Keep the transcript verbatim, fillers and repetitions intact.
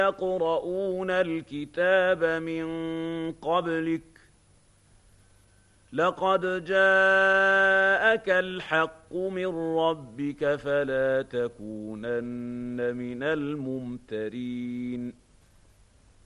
يقرؤون الكتاب من قبلك لقد جاءك الحق من ربك فلا تكونن من الممترين